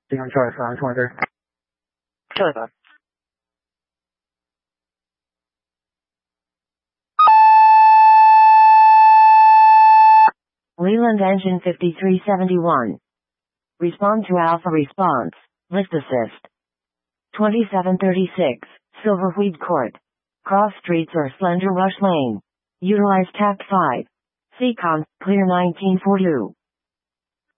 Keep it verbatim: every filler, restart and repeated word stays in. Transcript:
Signal Charlie from twenty-three. Charlie five. Leland engine fifty-three seventy-one. Respond to Alpha response. Lift assist. twenty-seven thirty-six, Silverweed Court. Cross streets or Slender Rush Lane. Utilize tact five. C CON, clear nineteen forty-two.